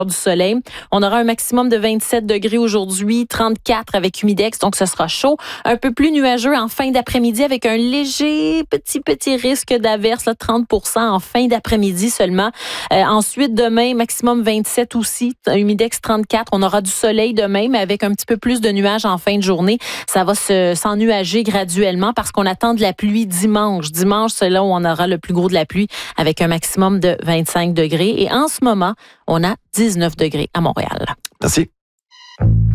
du soleil. On aura un maximum de 27 degrés aujourd'hui, 34 avec humidex, donc ce sera chaud. Un peu plus nuageux en fin d'après-midi avec un léger petit risque d'averse, là, 30% en fin d'après-midi seulement. Ensuite, demain, maximum 27 aussi, humidex 34. On aura du soleil demain, mais avec un petit peu plus de nuages en fin de journée. Ça va s'ennuager graduellement parce qu'on attend de la pluie dimanche. Dimanche, c'est là où on aura le plus gros de la pluie avec un maximum de 25 degrés. Et en ce moment, on a 19 degrés à Montréal. Merci.